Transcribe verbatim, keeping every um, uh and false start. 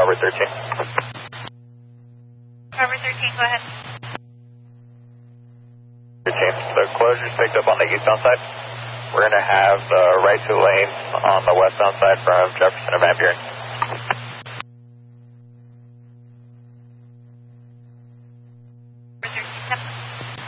Harbor thirteen. Harbor thirteen, go ahead. thirteen, the closure's picked up on the eastbound side. We're going to have uh, right two lanes on the westbound side from Jefferson and Van Buren.